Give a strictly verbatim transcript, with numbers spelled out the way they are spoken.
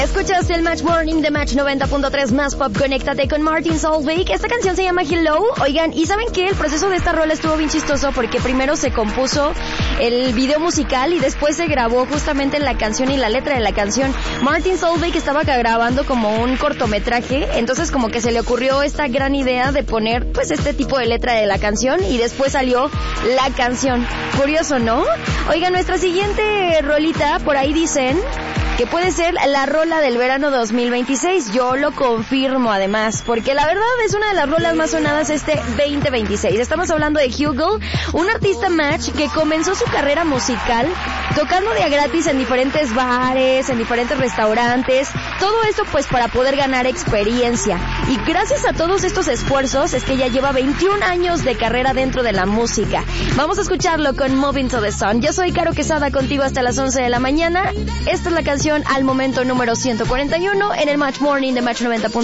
Escuchas el Match Morning de Match noventa punto tres más pop. Conéctate con Martin Solveig. Esta canción se llama Hello. Oigan, ¿y saben qué? El proceso de esta rola estuvo bien chistoso porque primero se compuso el video musical y después se grabó justamente la canción y la letra de la canción. Martin Solveig estaba grabando como un cortometraje, entonces como que se le ocurrió esta gran idea de poner pues este tipo de letra de la canción y después salió la canción. Curioso, ¿no? Oigan, nuestra siguiente rolita, por ahí dicen que puede ser la rola del verano dos mil veintiséis. Yo lo confirmo además, porque la verdad es una de las rolas más sonadas este veinte veintiséis. Estamos hablando de Hugo, un artista Match que comenzó su carrera musical tocando de a gratis en diferentes bares, en diferentes restaurantes, todo esto pues para poder ganar experiencia. Y gracias a todos estos esfuerzos es que ya lleva veintiún años de carrera dentro de la música. Vamos a escucharlo con Moving to the Sun. Yo soy Caro Quesada, contigo hasta las once de la mañana. Esta es la canción al momento número ciento cuarenta y uno en el Match Morning de Match noventa.